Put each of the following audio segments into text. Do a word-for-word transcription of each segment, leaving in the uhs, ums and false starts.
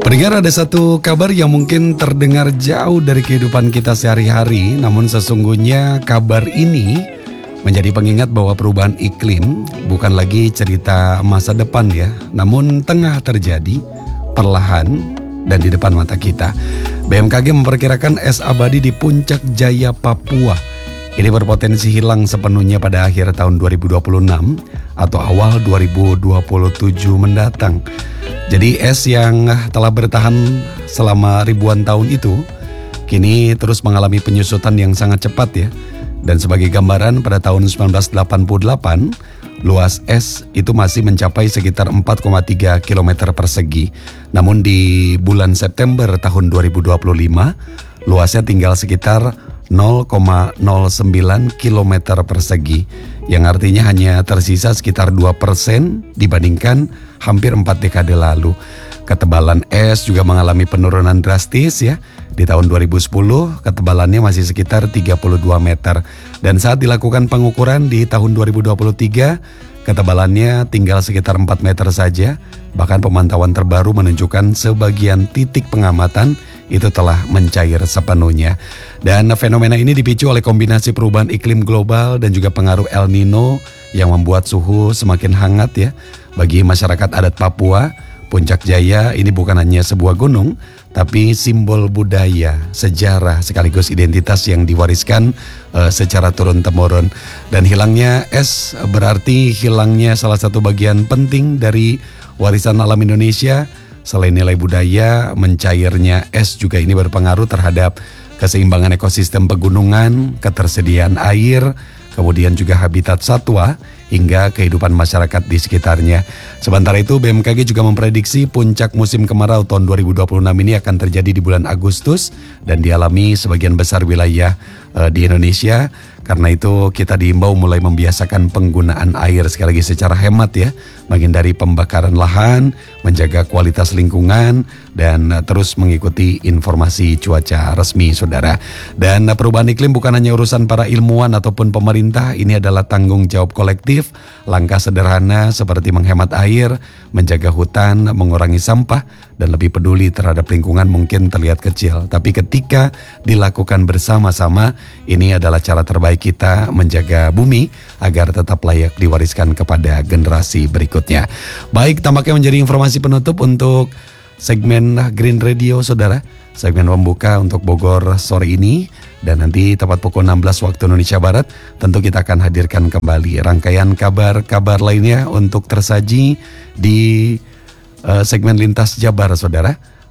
Pendengar, ada satu kabar yang mungkin terdengar jauh dari kehidupan kita sehari-hari, namun sesungguhnya kabar ini menjadi pengingat bahwa perubahan iklim bukan lagi cerita masa depan ya, namun tengah terjadi perlahan dan di depan mata kita. B M K G memperkirakan es abadi di Puncak Jaya, Papua ini berpotensi hilang sepenuhnya pada akhir tahun dua ribu dua puluh enam atau awal dua ribu dua puluh tujuh mendatang. Jadi es yang telah bertahan selama ribuan tahun itu kini terus mengalami penyusutan yang sangat cepat ya. Dan sebagai gambaran, pada tahun seribu sembilan ratus delapan puluh delapan luas es itu masih mencapai sekitar empat koma tiga kilometer persegi. Namun di bulan September tahun dua ribu dua puluh lima luasnya tinggal sekitar nol koma nol sembilan kilometer persegi, yang artinya hanya tersisa sekitar dua persen dibandingkan hampir empat dekade lalu. Ketebalan es juga mengalami penurunan drastis ya. Di tahun dua ribu sepuluh ketebalannya masih sekitar tiga puluh dua meter, dan saat dilakukan pengukuran di tahun dua ribu dua puluh tiga ketebalannya tinggal sekitar empat meter saja. Bahkan pemantauan terbaru menunjukkan sebagian titik pengamatan itu telah mencair sepenuhnya. Dan fenomena ini dipicu oleh kombinasi perubahan iklim global dan juga pengaruh El Nino yang membuat suhu semakin hangat ya. Bagi masyarakat adat Papua, Puncak Jaya ini bukan hanya sebuah gunung, tapi simbol budaya, sejarah sekaligus identitas yang diwariskan uh, secara turun-temurun. Dan hilangnya es berarti hilangnya salah satu bagian penting dari warisan alam Indonesia. Selain nilai budaya, mencairnya es juga ini berpengaruh terhadap keseimbangan ekosistem pegunungan, ketersediaan air, kemudian juga habitat satwa, hingga kehidupan masyarakat di sekitarnya. Sementara itu, B M K G juga memprediksi puncak musim kemarau tahun dua ribu dua puluh enam ini akan terjadi di bulan Agustus dan dialami sebagian besar wilayah uh, di Indonesia. Karena itu kita diimbau mulai membiasakan penggunaan air sekali lagi secara hemat ya, menghindari pembakaran lahan, menjaga kualitas lingkungan, dan uh, terus mengikuti informasi cuaca resmi saudara. Dan uh, perubahan iklim bukan hanya urusan para ilmuwan ataupun pemerintah, ini adalah tanggung jawab kolektif. Langkah sederhana seperti menghemat air, menjaga hutan, mengurangi sampah, dan lebih peduli terhadap lingkungan mungkin terlihat kecil, tapi ketika dilakukan bersama-sama, ini adalah cara terbaik kita menjaga bumi agar tetap layak diwariskan kepada generasi berikutnya. Baik, tampaknya menjadi informasi penutup untuk segmen Green Radio saudara, segmen pembuka untuk Bogor sore ini. Dan nanti tepat pukul enam belas waktu Indonesia Barat tentu kita akan hadirkan kembali rangkaian kabar-kabar lainnya untuk tersaji di uh, segmen Lintas Jabar saudara,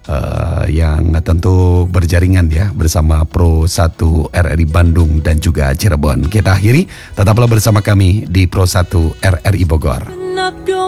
uh, yang tentu berjaringan ya bersama Pro satu R R I Bandung dan juga Cirebon. Kita akhiri, tetaplah bersama kami di Pro satu R R I Bogor.